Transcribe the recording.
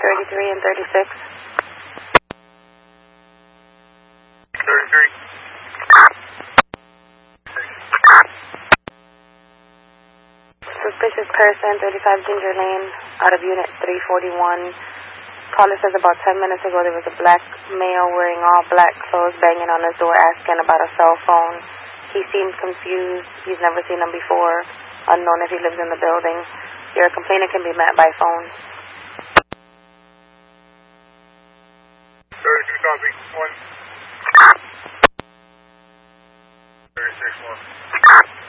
33 and 36. 33. Suspicious person, 35 Ginger Lane, out of unit 341. Caller says about 10 minutes ago there was a black male wearing all black clothes banging on his door asking about a cell phone. He seems confused. He's never seen him before. Unknown if he lives in the building. Your complainant can be met by phone.